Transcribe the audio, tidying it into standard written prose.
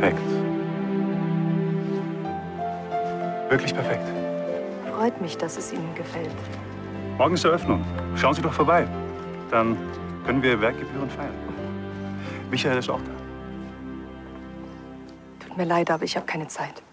Perfekt. Wirklich perfekt. Freut mich, dass es Ihnen gefällt. Morgen ist Eröffnung. Schauen Sie doch vorbei. Dann können wir werkgebührend feiern. Michael ist auch da. Tut mir leid, aber ich habe keine Zeit.